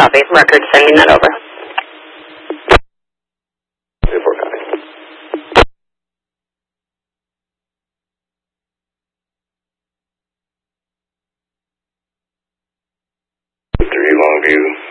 Copy. Record sending that over. 3-4 copy. 3 Longview.